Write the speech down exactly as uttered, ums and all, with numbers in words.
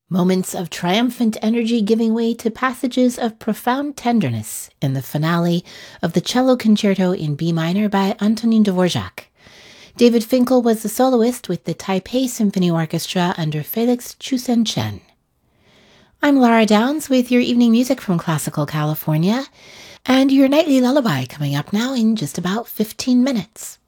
Moments of triumphant energy giving way to passages of profound tenderness in the finale of the cello concerto in B minor by Antonin Dvorak. David Finkel was the soloist with the Taipei Symphony Orchestra under Felix Chusen Chen. I'm Laura Downs with your evening music from Classical California, and your nightly lullaby coming up now in just about fifteen minutes.